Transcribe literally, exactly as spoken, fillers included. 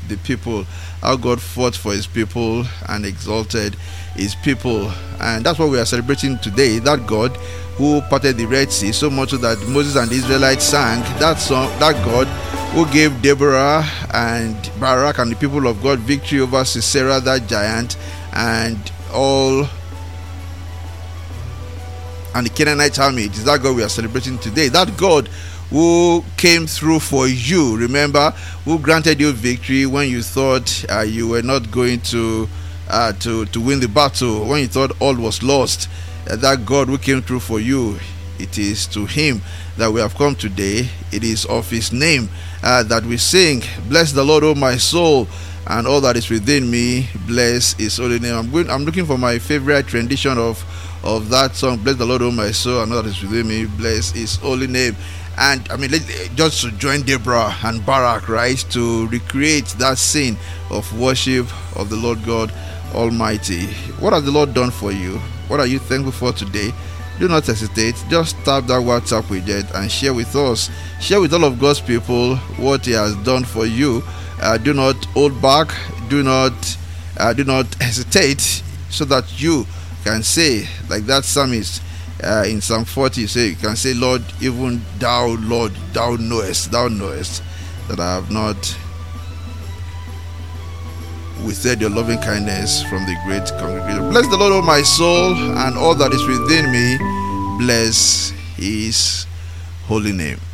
the people, how God fought for his people and exalted his people. And that's what we are celebrating today, that God who parted the Red Sea, so much so that Moses and the Israelites sang that song, that God who gave Deborah and Barak and the people of God victory over Sisera, that giant, and all and the Canaanite army. It is that God we are celebrating today, that God who came through for you. Remember, who granted you victory when you thought uh, you were not going to uh, to to win the battle, when you thought all was lost. Uh, that God who came through for you, it is to him that we have come today. It is of his name uh, that we sing, bless the Lord, O my soul, and all that is within me, bless his holy name. I'm going, I'm looking for my favorite rendition of of that song, bless the Lord, O my soul, and all that is within me, bless his holy name. And I mean, just to join Deborah and Barak, right, to recreate that scene of worship of the Lord God Almighty. What has the Lord done for you? What are you thankful for today? Do not hesitate. Just tap that WhatsApp widget and share with us. Share with all of God's people what he has done for you. Uh, do not hold back. Do not uh, do not hesitate, so that you can say, like that psalmist uh, in Psalm forty, you say, you can say, Lord, even thou, Lord, thou knowest, thou knowest that I have not withheld your loving kindness from the great congregation. Bless the Lord, O my soul, and all that is within me, bless his holy name.